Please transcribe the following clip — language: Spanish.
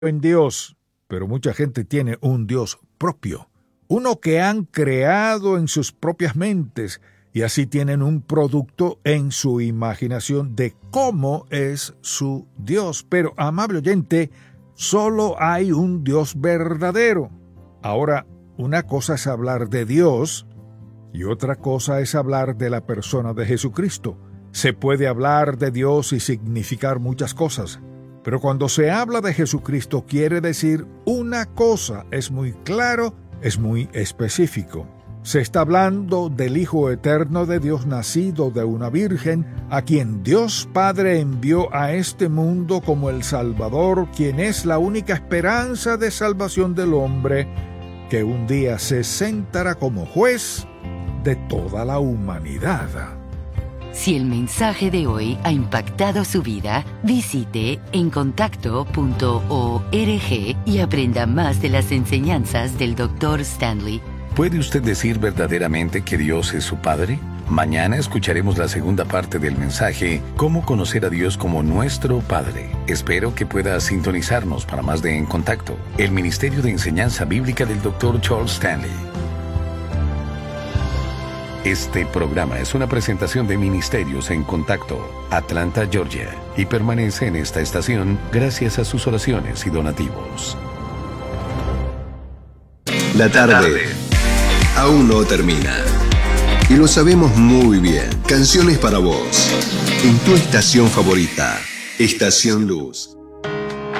en Dios, pero mucha gente tiene un Dios propio, uno que han creado en sus propias mentes, y así tienen un producto en su imaginación de cómo es su Dios. Pero, amable oyente, solo hay un Dios verdadero. Ahora, una cosa es hablar de Dios y otra cosa es hablar de la persona de Jesucristo. Se puede hablar de Dios y significar muchas cosas, pero cuando se habla de Jesucristo quiere decir una cosa, es muy claro, es muy específico. Se está hablando del Hijo Eterno de Dios nacido de una virgen, a quien Dios Padre envió a este mundo como el Salvador, quien es la única esperanza de salvación del hombre, que un día se sentará como juez de toda la humanidad. Si el mensaje de hoy ha impactado su vida, visite encontacto.org y aprenda más de las enseñanzas del Dr. Stanley. ¿Puede usted decir verdaderamente que Dios es su Padre? Mañana escucharemos la segunda parte del mensaje, Cómo conocer a Dios como nuestro Padre. Espero que pueda sintonizarnos para más de En Contacto, el Ministerio de Enseñanza Bíblica del Dr. Charles Stanley. Este programa es una presentación de Ministerios en Contacto, Atlanta, Georgia, y permanece en esta estación gracias a sus oraciones y donativos. La tarde aún no termina. Y lo sabemos muy bien. Canciones para vos. En tu estación favorita, Estación Luz.